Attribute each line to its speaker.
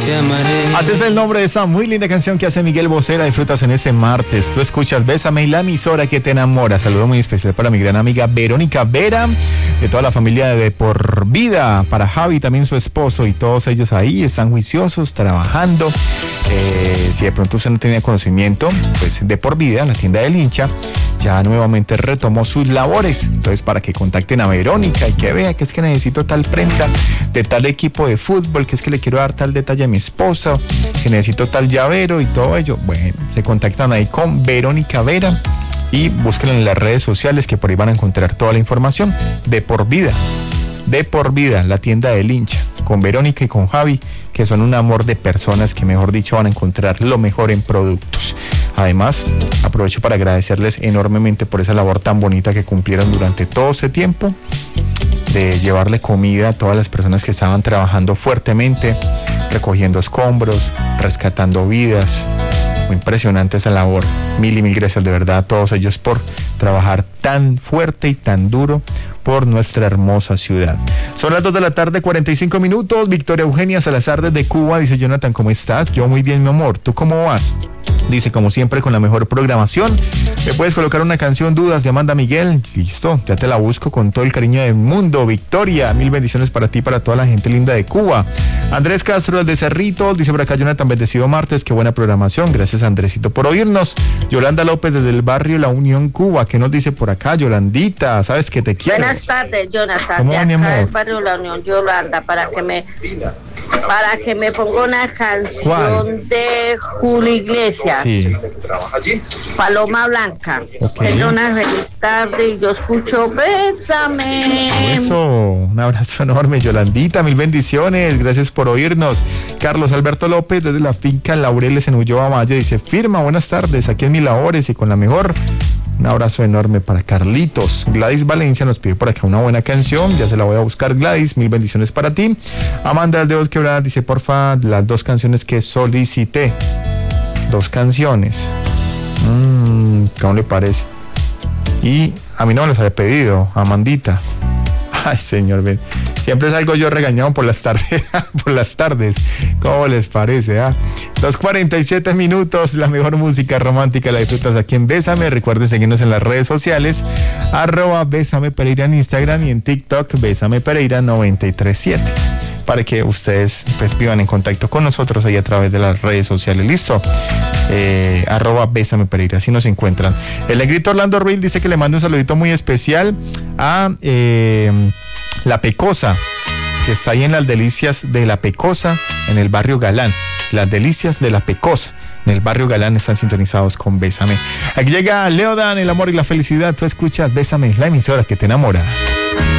Speaker 1: te amaré.
Speaker 2: Así es el nombre de esa muy linda canción que hace Miguel Bosé. La disfrutas en este martes. Tú escuchas Bésame y la emisora que te enamora. Saludo muy especial para mi gran amiga Verónica Vera, de toda la familia de Por Vida, para Javi, también su esposo, y todos ellos ahí están juiciosos, trabajando. Si de pronto usted no tenía conocimiento, pues de Por Vida, la tienda del hincha, ya nuevamente retomó sus labores. Entonces, para que contacten a Verónica y que vea que es que necesito tal prenda de tal equipo de fútbol, que es que le quiero dar tal detalle a mi esposa, que necesito tal llavero y todo ello, bueno, se contactan ahí con Verónica Vera y búsquenla en las redes sociales, que por ahí van a encontrar toda la información. De Por Vida, la tienda del hincha, con Verónica y con Javi, que son un amor de personas que, mejor dicho, van a encontrar lo mejor en productos. Además, aprovecho para agradecerles enormemente por esa labor tan bonita que cumplieron durante todo ese tiempo, de llevarle comida a todas las personas que estaban trabajando fuertemente, recogiendo escombros, rescatando vidas. Muy impresionante esa labor. Mil y mil gracias de verdad a todos ellos por trabajar tan fuerte y tan duro por nuestra hermosa ciudad. Son las 2 de la tarde, 45 minutos. Victoria Eugenia Salazar desde Cuba dice: Jonathan, ¿cómo estás? Yo muy bien, mi amor. ¿Tú cómo vas? Dice, como siempre, con la mejor programación. ¿Me puedes colocar una canción, Dudas, de Amanda Miguel? Listo, ya te la busco con todo el cariño del mundo. Victoria, mil bendiciones para ti y para toda la gente linda de Cuba. Andrés Castro desde Cerritos dice por acá: Jonathan, bendecido martes, qué buena programación. Gracias, Andresito, por oírnos. Yolanda López desde el barrio La Unión, Cuba. ¿Qué nos dice por acá, Yolandita? Sabes que te quiero.
Speaker 3: Buenas tardes, Jonathan.
Speaker 2: ¿Cómo,
Speaker 3: de
Speaker 2: mi amor?
Speaker 3: acá del barrio La Unión, Yolanda, para que me ponga una canción.
Speaker 2: ¿Cuál?
Speaker 3: De Julio Iglesias.
Speaker 2: Sí.
Speaker 3: Paloma Blanca.
Speaker 2: Okay.
Speaker 3: Tenga una feliz tarde y yo escucho Bésame.
Speaker 2: Eso, un abrazo enorme, Yolandita, mil bendiciones, gracias por oírnos. Carlos Alberto López desde la finca Laureles en Ulloa Valle dice: firma, buenas tardes, aquí en mis labores y con la mejor. Un abrazo enorme para Carlitos. Gladys Valencia nos pide por acá una buena canción, ya se la voy a buscar, Gladys, mil bendiciones para ti. Amanda de Dos Quebradas dice: porfa, las 2 canciones que solicité. 2 canciones. ¿Cómo le parece? Y a mí no me los había pedido, Amandita. Ay, señor, ven. Siempre salgo yo regañado por las tardes. Por las tardes. ¿Cómo les parece? 2:47 minutos. La mejor música romántica la disfrutas aquí en Bésame. Recuerden seguirnos en las redes sociales. @Bésame Pereira en Instagram y en TikTok Bésame Pereira 937. Para que ustedes pues vivan en contacto con nosotros ahí a través de las redes sociales. ¿Listo? @Bésame Pereira, así nos encuentran. El negrito Orlando Ruiz dice que le manda un saludito muy especial a La Pecosa, que está ahí en las delicias de La Pecosa, en el barrio Galán. Las delicias de La Pecosa, en el barrio Galán, están sintonizados con Bésame. Aquí llega Leodan, el amor y la felicidad. Tú escuchas Bésame, la emisora que te enamora.